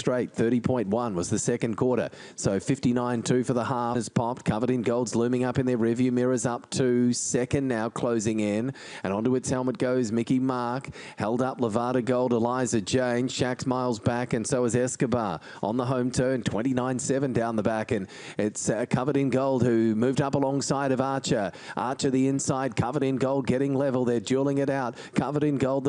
straight. 30.1 was the second quarter. So 59.2 for the half has popped. Covered in Gold's looming up in their rearview mirrors up to second now, closing in. And onto its helmet goes Mickey Mark. Held up Levada Gold, Eliza Jane. Shax miles back, and so is Escobar. On the home turn, 29.7 down the back. And it's Covered in Gold who moved up alongside of Archer. Archer the inside, Covered in Gold getting level. They're dueling it out. Covered in Gold.